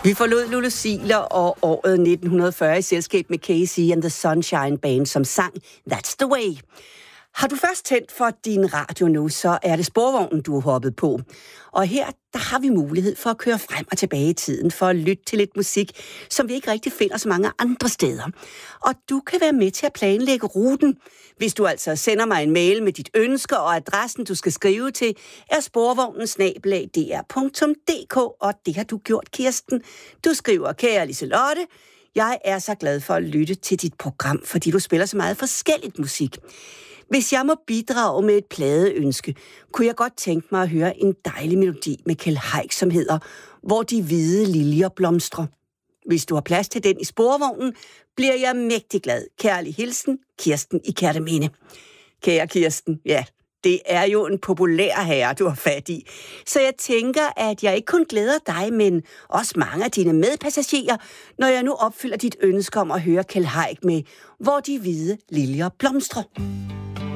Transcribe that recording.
Vi forlod Lulu Ziegler og året 1940 i selskab med Casey and the Sunshine Band, som sang That's the Way. Har du først tændt for din radio nu, så er det Sporvognen, du har hoppet på. Og her, der har vi mulighed for at køre frem og tilbage i tiden, for at lytte til lidt musik, som vi ikke rigtig finder så mange andre steder. Og du kan være med til at planlægge ruten, hvis du altså sender mig en mail med dit ønske, og adressen, du skal skrive til, er sporvognen@dr.dk, og det har du gjort, Kirsten. Du skriver, kære Liselotte, jeg er så glad for at lytte til dit program, fordi du spiller så meget forskelligt musik. Hvis jeg må bidrage med et pladeønske, kunne jeg godt tænke mig at høre en dejlig melodi med Keld Heick, som hedder Hvor de hvide liljer blomstrer. Hvis du har plads til den i Sporvognen, bliver jeg mægtig glad. Kærlig hilsen, Kirsten i Kerteminde. Kære Kirsten, ja, det er jo en populær herre, du har fat i. Så jeg tænker, at jeg ikke kun glæder dig, men også mange af dine medpassagerer, når jeg nu opfylder dit ønske om at høre Keld Heick med Hvor de hvide liljer blomstrer.